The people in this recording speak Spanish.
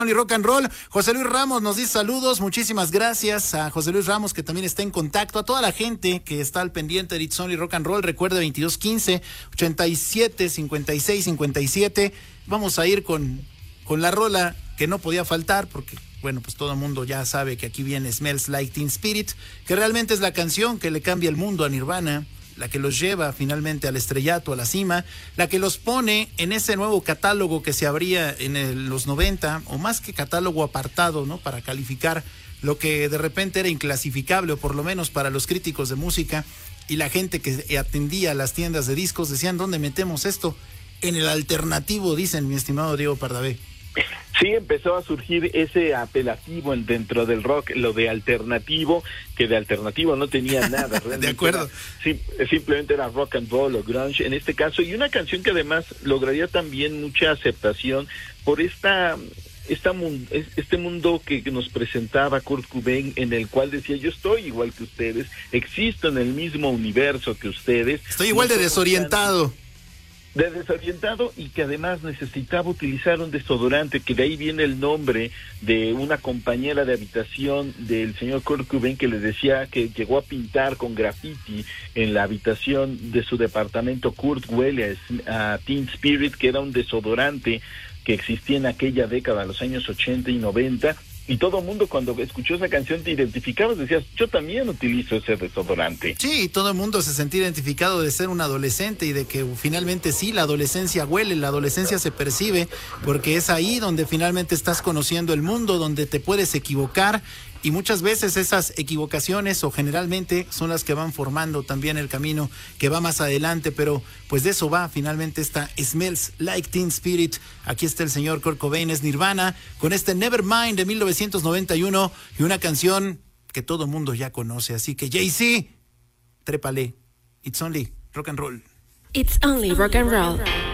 Y rock and roll. José Luis Ramos nos dice saludos, muchísimas gracias a José Luis Ramos, que también está en contacto, a toda la gente que está al pendiente de It's Only Rock and Roll. Recuerde 2215-87-56-57. Vamos a ir con la rola que no podía faltar, porque bueno, pues todo el mundo ya sabe que aquí viene Smells Like Teen Spirit, que realmente es la canción que le cambia el mundo a Nirvana, la que los lleva finalmente al estrellato, a la cima, la que los pone en ese nuevo catálogo que se abría en los 90, o más que catálogo, apartado, ¿no? Para calificar lo que de repente era inclasificable, o por lo menos para los críticos de música, y la gente que atendía las tiendas de discos decían, ¿dónde metemos esto? En el alternativo, dicen, mi estimado Diego Pardavé. Sí, empezó a surgir ese apelativo dentro del rock, lo de alternativo, que de alternativo no tenía nada. De acuerdo. Simplemente era rock and roll o grunge en este caso, y una canción que además lograría también mucha aceptación por este mundo que nos presentaba Kurt Cobain, en el cual decía, yo estoy igual que ustedes, existo en el mismo universo que ustedes. Estoy igual de desorientado. Y que además necesitaba utilizar un desodorante, que de ahí viene el nombre de una compañera de habitación del señor Kurt Cobain, que le decía que llegó a pintar con graffiti en la habitación de su departamento: Kurt huele a Teen Spirit, que era un desodorante que existía en aquella década, los años 80 y 90, y todo el mundo cuando escuchó esa canción te identificabas, decías, yo también utilizo ese desodorante. Sí, todo el mundo se sentía identificado de ser un adolescente y de que finalmente sí, la adolescencia huele, la adolescencia se percibe, porque es ahí donde finalmente estás conociendo el mundo, donde te puedes equivocar, y muchas veces esas equivocaciones, o generalmente, son las que van formando también el camino que va más adelante, pero pues de eso va finalmente esta Smells Like Teen Spirit. Aquí está el señor Kurt Cobain, es Nirvana, con este Nevermind de 1991, y una canción que todo mundo ya conoce, así que Jay-Z, trépale. It's Only Rock and Roll. It's Only Rock and Roll.